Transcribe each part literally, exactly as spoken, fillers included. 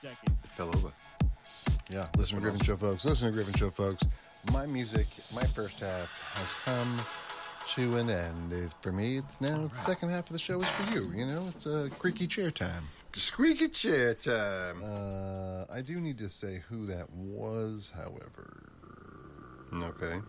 second. It fell over. Yeah, listen to Griffin Show, folks. Listen to Griffin Show, folks. My music, my first half has come to an end. It, for me, it's now right. the second half of the show is for you. You know, it's a uh, creaky chair time. Squeaky chair time. Uh, I do need to say who that was, however. Okay.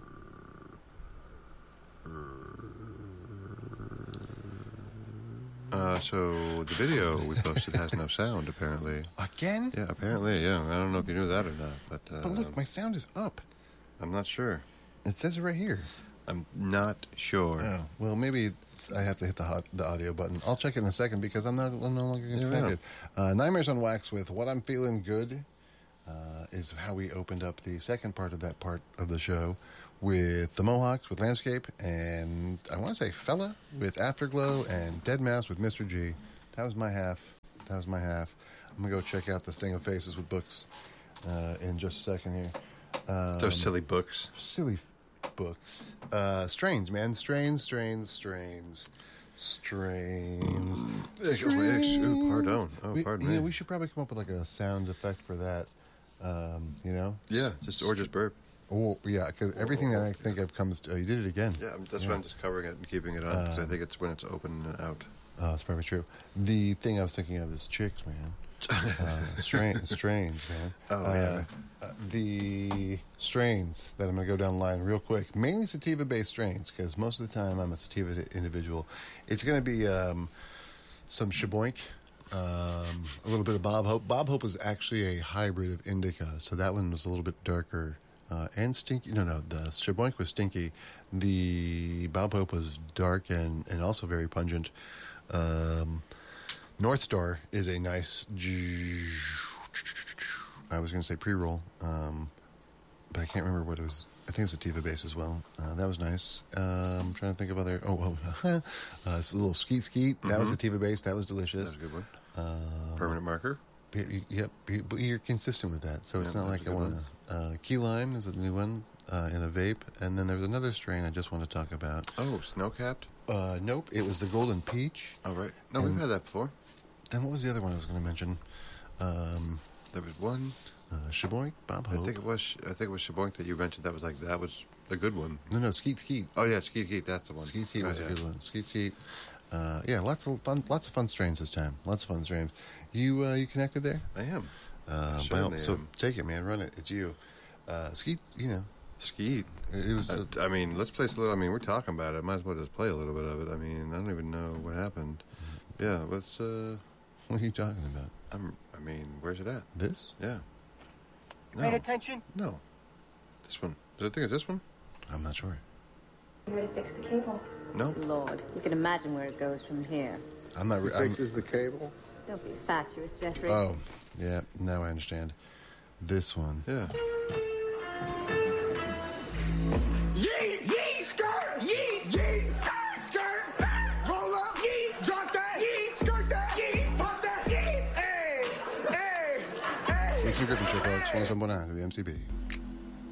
Uh, so the video we posted has no sound, apparently. Again? Yeah, apparently, yeah. I don't know if you knew that or not, but... Uh, But look, my sound is up. I'm not sure. It says it right here. I'm not sure. Oh, well, maybe I have to hit the hot, the audio button. I'll check it in a second because I'm not I'm no longer connected. Uh, Nightmares on Wax with What I'm Feeling Good uh, is how we opened up the second part of that part of the show with the Mohawks, with Landscape, and I want to say Fella with Afterglow, and Dead Mouse with Mister G. That was my half. That was my half. I'm going to go check out the Thing of Faces with Books uh, in just a second here. Um, Those silly books. Silly books. Uh, strains, man. Strains, strains, strains. Strains. There goes my ex. Ooh, pardon. Oh, we, pardon you me. know, we should probably come up with like a sound effect for that. Um, you know? Yeah, just or just burp. Oh, yeah, because everything that I think of comes to... Oh, you did it again. Yeah, that's Yeah. why I'm just covering it and keeping it on, because I Um, think it's when it's open and out. Oh, that's probably true. The thing I was thinking of is chicks, man. Uh, strain, strains, man. Oh, uh, yeah. Uh, the strains that I'm going to go down the line real quick, mainly sativa-based strains, because most of the time I'm a sativa individual. It's going to be um, some Sheboink, um, a little bit of Bob Hope. Bob Hope is actually a hybrid of indica, so that one was a little bit darker. Uh, and stinky. No, no, the Sheboink was stinky. The Bob Hope was dark and, and also very pungent. Um, North Star is a nice... I was going to say pre-roll, um, but I can't remember what it was. I think it was sativa base as well. Uh, that was nice. Um, I'm trying to think of other... Oh, oh uh, it's a little skeet skeet. Mm-hmm. That was sativa base. That was delicious. That's a good one. Um, Permanent marker? Yep, but you're consistent with that, so it's Yeah, not like I want to. Uh, Key Lime is a new one uh, in a vape, and then there was another strain I just want to talk about. Oh, snow-capped? Uh, nope, it was the Golden Peach. Oh, right. No, And we've had that before. Then what was the other one I was going to mention? Um, There was one. uh, Sheboink, Bob I Hope. think it was. I think it was Sheboink that you mentioned. That was like that was a good one. No, no, Skeet Skeet. Oh yeah, Skeet Skeet. That's the one. Skeet Skeet oh, was yeah. a good one. Skeet Skeet. Uh, yeah, lots of fun, lots of fun strains this time. Lots of fun strains. You, uh, you connected there? I am. Uh, I by all- certainly so am. take it, man. Run it. It's you. Uh, Skeet, you know, Skeet. it was. I, Uh, I mean, let's play a little. I mean, we're talking about it. Might as well just play a little bit of it. I mean, I don't even know what happened. Yeah, let's. Uh, what are you talking about? I'm. I mean, where's it at? This? Yeah. No. Pay attention. No. This one. Does I think it's this one? I'm not sure. You ready to fix the cable? No. Lord, you can imagine where it goes from here. I'm not. Re- I'm, Fixes the cable. Don't be fatuous, Jeffrey. oh, yeah. Now I understand. This one. Yeah. Yee, yee, skirt, yee, yee, skirt, skirt, skirt, roll up, yee, drop that, yee, skirt that, yee, pop that, yee, hey, hey, hey. This is Griffin Show, folks. one oh seven point nine W M C B.